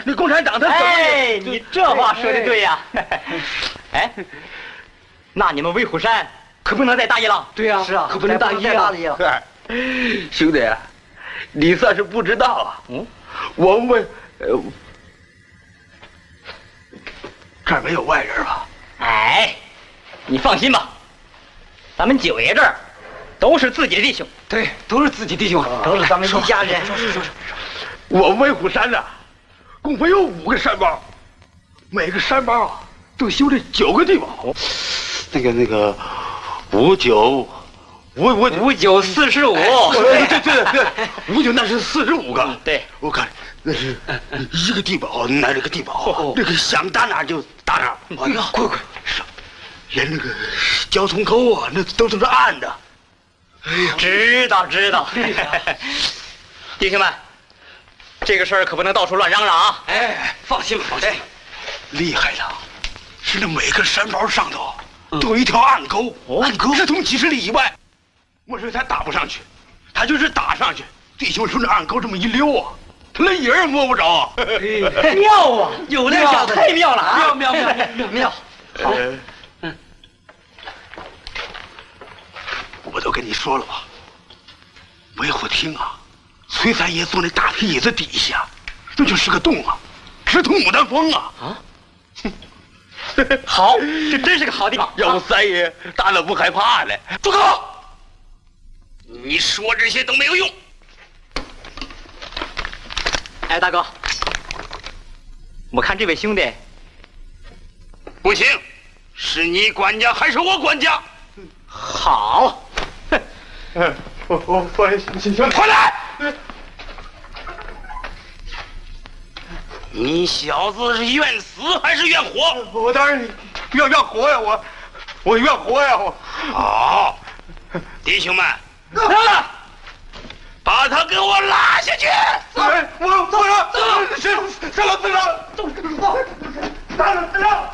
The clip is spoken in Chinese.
那共产党他哎，你这话说的对呀。哎，那你们威虎山可不能再大意了。 对呀， 是啊， 可不能大意啊。兄弟，你算是不知道啊。我们这儿没有外人吧？ 哎，你放心吧，咱们九爷这儿都是自己的弟兄。 对，都是自己弟兄，都是咱们一家人。是。 我们威虎山呢，共分有5个山包，每个山包啊都修了9个地堡。那个5945，对，59那是45个。 对， 我看那是一个地堡挨着个地堡，那个想打哪就打哪。哎呀，快，连那个交通沟啊，那都是暗的。哎呀， 知道。弟兄们，这个事儿可不能到处乱嚷嚷啊！ 哎，放心吧，放心。 厉害了，是那每个山包上头都有一条暗沟，暗沟直通几十里以外。我说他打不上去，他就是打上去，弟兄顺着暗沟这么一溜啊，他连影也摸不着。 妙啊，有那小子太妙了啊！ 妙。好， 我都跟你说了吧，维护厅啊，崔三爷坐那大皮椅子底下，那就是个洞啊，直通牡丹峰啊！ 好，这真是个好地方。 要不三爷打了不害怕嘞？住口！你说这些都没有用。 哎，大哥，我看这位兄弟不行，是你管家还是我管家？ 好。 我行，快来！你小子是愿死还是愿活？我当然愿活呀，我愿活呀，我。好，弟兄们，把他给我拉下去！我走，上了，